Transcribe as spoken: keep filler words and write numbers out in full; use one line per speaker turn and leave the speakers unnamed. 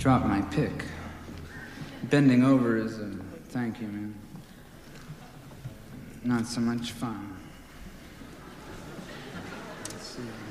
Drop my pick. Bending over is a thank you, man. Not so much fun. Let's see.